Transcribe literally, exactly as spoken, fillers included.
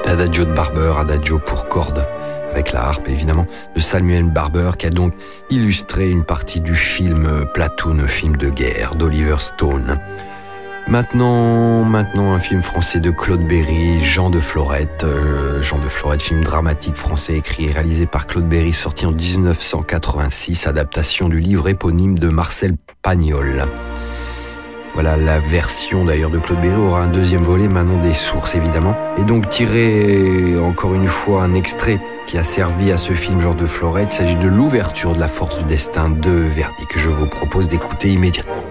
Adagio de Barber, Adagio pour cordes, avec la harpe évidemment, de Samuel Barber, qui a donc illustré une partie du film Platoon, film de guerre d'Oliver Stone. Maintenant, maintenant un film français de Claude Berry, Jean de Florette. Euh, Jean de Florette, film dramatique français écrit et réalisé par Claude Berry, sorti en dix-neuf cent quatre-vingt-six, adaptation du livre éponyme de Marcel Pagnol. Voilà, la version d'ailleurs de Claude Berry aura un deuxième volet, Manon des Sources évidemment. Et donc tirer encore une fois un extrait qui a servi à ce film Jean de Florette. Il s'agit de l'ouverture de La Force du Destin de Verdi, que je vous propose d'écouter immédiatement.